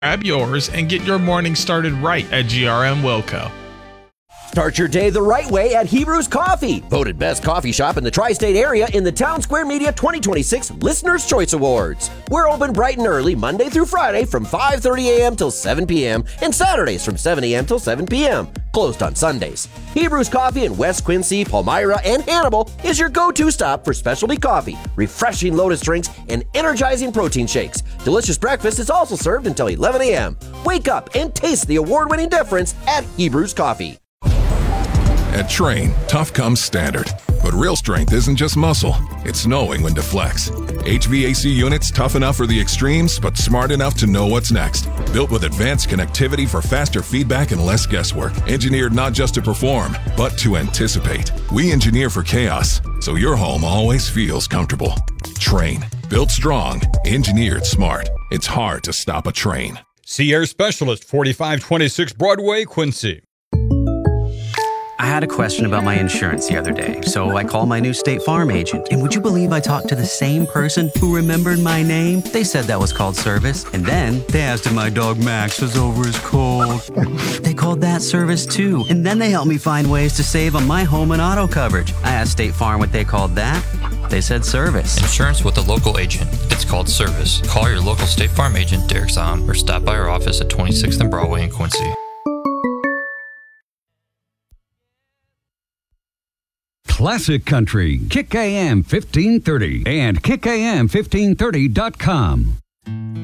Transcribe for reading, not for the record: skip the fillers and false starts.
Grab yours and get your morning started right at GRM Wilco. Start your day the right way at Hebrews Coffee. Voted best coffee shop in the tri-state area in the Town Square Media 2026 Listener's Choice Awards. We're open bright and early Monday through Friday from 5:30 a.m. till 7 p.m. and Saturdays from 7 a.m. till 7 p.m. Closed on Sundays. Hebrews Coffee in West Quincy, Palmyra, and Hannibal is your go-to stop for specialty coffee, refreshing lotus drinks, and energizing protein shakes. Delicious breakfast is also served until 11 a.m. Wake up and taste the award-winning difference at Hebrews Coffee. At Train, tough comes standard. But real strength isn't just muscle, it's knowing when to flex. HVAC units tough enough for the extremes, but smart enough to know what's next. Built with advanced connectivity for faster feedback and less guesswork. Engineered not just to perform, but to anticipate. We engineer for chaos, so your home always feels comfortable. Train, built strong, engineered smart. It's hard to stop a train. See Air Specialist, 4526 Broadway, Quincy. I had a question about my insurance the other day, so I called my new State Farm agent. And would you believe I talked to the same person who remembered my name? They said that was called service. And then they asked if my dog Max was over his cold. They called that service too. And then they helped me find ways to save on my home and auto coverage. I asked State Farm what they called that. They said service. Insurance with a local agent. It's called service. Call your local State Farm agent, Derek Zahn, or stop by our office at 26th and Broadway in Quincy. Classic Country, Kick AM 1530 and KickAM1530.com.